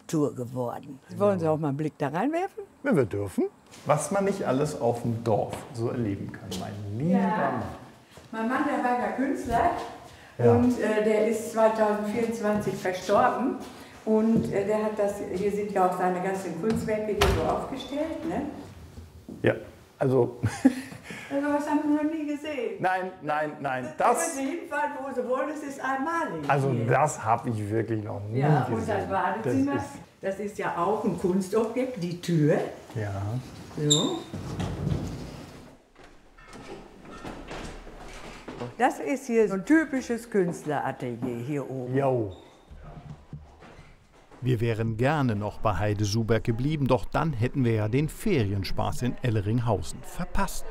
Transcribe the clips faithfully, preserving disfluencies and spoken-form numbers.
Kultur geworden. Wollen Sie auch mal einen Blick da reinwerfen? Wenn wir dürfen. Was man nicht alles auf dem Dorf so erleben kann, mein lieber Ja. Mann. Mein Mann, der war ja Künstler Ja. und äh, der ist zweitausendvierundzwanzig verstorben. Und äh, der hat das, hier sind ja auch seine ganzen Kunstwerke hier so aufgestellt, ne? Ja, also... Also was haben Sie noch nie gesehen? Nein, nein, nein, Da das... können Sie hinfahren, wo Sie wollen, es ist einmalig. Also hier. das habe ich wirklich noch nie Ja, gesehen. und das Badezimmer, Das das ist, das ist ja auch ein Kunstobjekt, die Tür. ist, ja. So. Das ist hier so ein typisches Künstleratelier hier oben. Jo. Wir wären gerne noch bei Heide Suberg geblieben, doch dann hätten wir ja den Ferienspaß in Elleringhausen verpasst.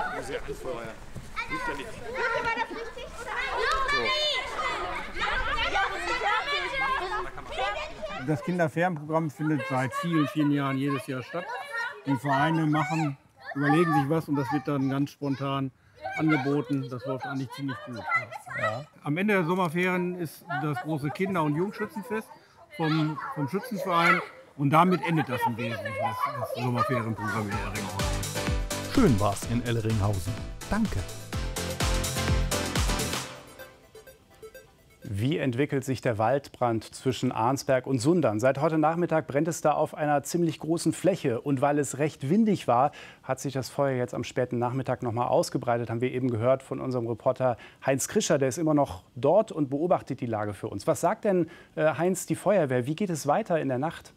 Das Kinderferienprogramm findet seit vielen, vielen Jahren jedes Jahr statt. Die Vereine machen, überlegen sich was und das wird dann ganz spontan angeboten. Das läuft eigentlich ziemlich gut. Ja. Am Ende der Sommerferien ist das große Kinder- und Jugendschützenfest vom, vom Schützenverein und damit endet das im Wesentlichen, das, das Sommerferienprogramm in Elleringhausen. Schön war's in Elleringhausen. Danke. Wie entwickelt sich der Waldbrand zwischen Arnsberg und Sundern? Seit heute Nachmittag brennt es da auf einer ziemlich großen Fläche. Und weil es recht windig war, hat sich das Feuer jetzt am späten Nachmittag noch mal ausgebreitet. Haben wir eben gehört von unserem Reporter Heinz Krischer. Der ist immer noch dort und beobachtet die Lage für uns. Was sagt denn äh, Heinz, die Feuerwehr? Wie geht es weiter in der Nacht?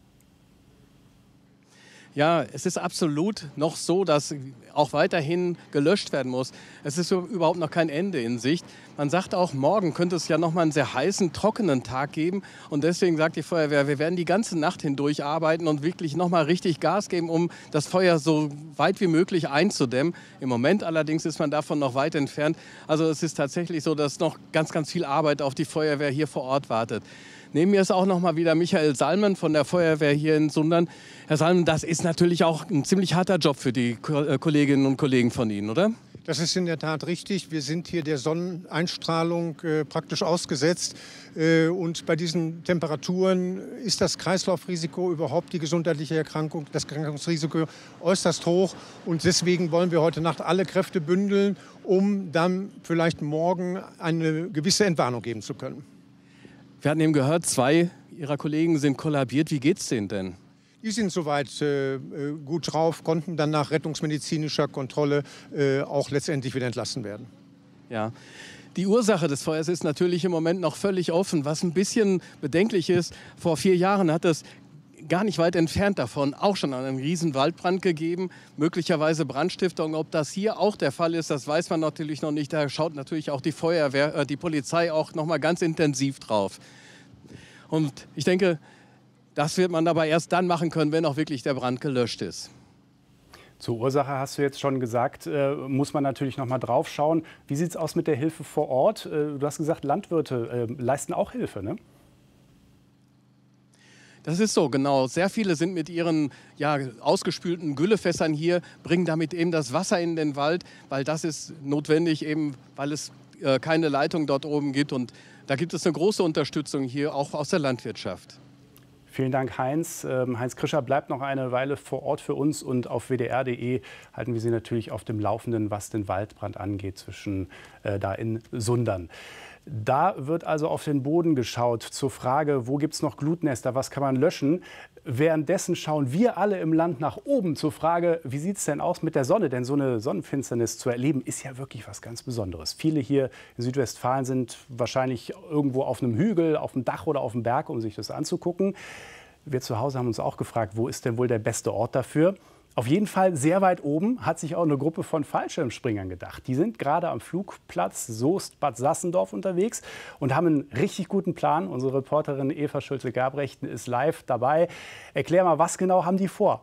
Ja, es ist absolut noch so, dass auch weiterhin gelöscht werden muss. Es ist so überhaupt noch kein Ende in Sicht. Man sagt auch, morgen könnte es ja noch mal einen sehr heißen, trockenen Tag geben. Und deswegen sagt die Feuerwehr, wir werden die ganze Nacht hindurch arbeiten und wirklich noch mal richtig Gas geben, um das Feuer so weit wie möglich einzudämmen. Im Moment allerdings ist man davon noch weit entfernt. Also es ist tatsächlich so, dass noch ganz, ganz viel Arbeit auf die Feuerwehr hier vor Ort wartet. Neben mir ist auch noch mal wieder Michael Salmen von der Feuerwehr hier in Sundern. Herr Salmen, das ist natürlich auch ein ziemlich harter Job für die Kolleginnen und Kollegen von Ihnen, oder? Das ist in der Tat richtig. Wir sind hier der Sonneneinstrahlung äh, praktisch ausgesetzt. Äh, und bei diesen Temperaturen ist das Kreislaufrisiko, überhaupt die gesundheitliche Erkrankung, das Erkrankungsrisiko äußerst hoch. Und deswegen wollen wir heute Nacht alle Kräfte bündeln, um dann vielleicht morgen eine gewisse Entwarnung geben zu können. Wir hatten eben gehört, zwei Ihrer Kollegen sind kollabiert. Wie geht's denen denn? Die sind soweit äh, gut drauf, konnten dann nach rettungsmedizinischer Kontrolle äh, auch letztendlich wieder entlassen werden. Ja. Die Ursache des Feuers ist natürlich im Moment noch völlig offen. Was ein bisschen bedenklich ist, vor vier Jahren hat es gar nicht weit entfernt davon auch schon einen riesen Waldbrand gegeben, möglicherweise Brandstiftung. Ob das hier auch der Fall ist, das weiß man natürlich noch nicht. Da schaut natürlich auch die Feuerwehr, äh, die Polizei auch noch mal ganz intensiv drauf. Und ich denke, das wird man aber erst dann machen können, wenn auch wirklich der Brand gelöscht ist. Zur Ursache hast du jetzt schon gesagt, äh, muss man natürlich noch mal drauf schauen. Wie sieht es aus mit der Hilfe vor Ort? Äh, du hast gesagt, Landwirte äh, leisten auch Hilfe, ne? Das ist so, genau. Sehr viele sind mit ihren ja, ausgespülten Güllefässern hier, bringen damit eben das Wasser in den Wald, weil das ist notwendig, eben weil es äh, keine Leitung dort oben gibt. Und da gibt es eine große Unterstützung hier, auch aus der Landwirtschaft. Vielen Dank, Heinz. Ähm, Heinz Krischer bleibt noch eine Weile vor Ort für uns. Und auf w d r punkt d e halten wir Sie natürlich auf dem Laufenden, was den Waldbrand angeht, zwischen äh, da in Sundern. Da wird also auf den Boden geschaut zur Frage, wo gibt es noch Glutnester, was kann man löschen. Währenddessen schauen wir alle im Land nach oben zur Frage, wie sieht es denn aus mit der Sonne? Denn so eine Sonnenfinsternis zu erleben, ist ja wirklich was ganz Besonderes. Viele hier in Südwestfalen sind wahrscheinlich irgendwo auf einem Hügel, auf dem Dach oder auf dem Berg, um sich das anzugucken. Wir zu Hause haben uns auch gefragt, wo ist denn wohl der beste Ort dafür? Auf jeden Fall sehr weit oben hat sich auch eine Gruppe von Fallschirmspringern gedacht. Die sind gerade am Flugplatz Soest-Bad Sassendorf unterwegs und haben einen richtig guten Plan. Unsere Reporterin Eva Schulze-Gabrechten ist live dabei. Erklär mal, was genau haben die vor?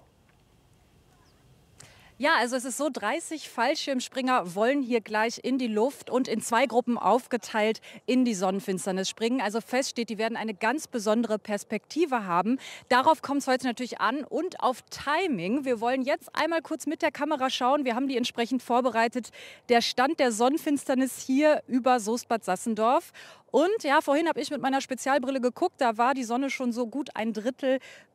Ja, also es ist so, dreißig Fallschirmspringer wollen hier gleich in die Luft und in zwei Gruppen aufgeteilt in die Sonnenfinsternis springen. Also fest steht, die werden eine ganz besondere Perspektive haben. Darauf kommt es heute natürlich an und auf Timing. Wir wollen jetzt einmal kurz mit der Kamera schauen. Wir haben die entsprechend vorbereitet. Der Stand der Sonnenfinsternis hier über Soest-Bad Sassendorf. Und ja, vorhin habe ich mit meiner Spezialbrille geguckt, da war die Sonne schon so gut ein Drittel